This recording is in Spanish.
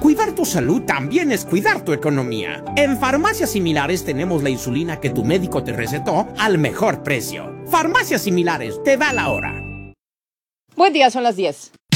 Cuidar tu salud también es cuidar tu economía. En Farmacias Similares tenemos la insulina que tu médico te recetó al mejor precio. Farmacias Similares, te da la hora. Buen día, son las 10.